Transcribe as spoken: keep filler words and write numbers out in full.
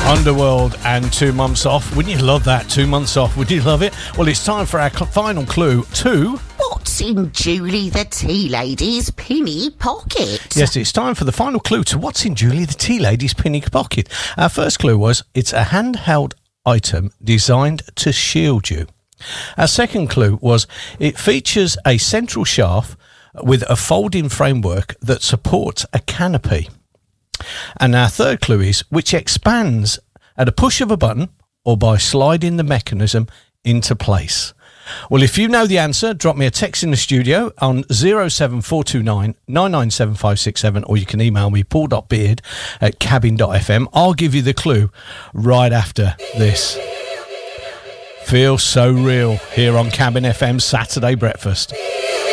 Underworld and Two Months Off. Wouldn't you love that? Two months off. Would you love it? Well, it's time for our cl- final clue to... What's in Julie the Tea Lady's pinny pocket? Yes, it's time for the final clue to what's in Julie the Tea Lady's pinny pocket. Our first clue was it's a handheld item designed to shield you. Our second clue was it features a central shaft with a folding framework that supports a canopy. And our third clue is which expands at a push of a button or by sliding the mechanism into place. Well, if you know the answer, drop me a text in the studio on zero seven four two nine, nine nine seven five six seven, or you can email me paul dot beard at cabin dot f m. I'll give you the clue right after this. Feels so real here on Cabin F M Saturday Breakfast.